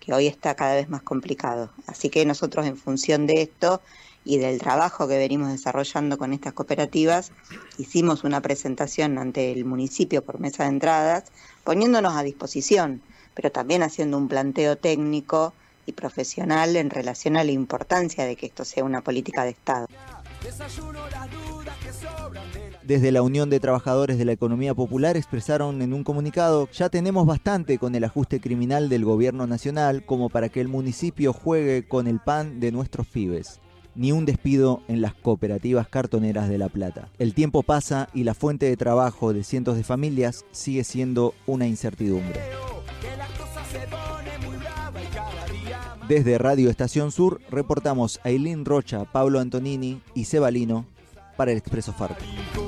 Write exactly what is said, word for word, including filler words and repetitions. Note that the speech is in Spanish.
que hoy está cada vez más complicado. Así que nosotros, en función de esto y del trabajo que venimos desarrollando con estas cooperativas, hicimos una presentación ante el municipio por mesa de entradas, poniéndonos a disposición, pero también haciendo un planteo técnico y profesional en relación a la importancia de que esto sea una política de Estado. Desde la Unión de Trabajadores de la Economía Popular expresaron en un comunicado: ya tenemos bastante con el ajuste criminal del gobierno nacional como para que el municipio juegue con el pan de nuestros pibes. Ni un despido en las cooperativas cartoneras de La Plata. El tiempo pasa y la fuente de trabajo de cientos de familias sigue siendo una incertidumbre. Desde Radio Estación Sur reportamos a Ailín Rocha, Pablo Antonini y Cebalino para el Expreso Farco.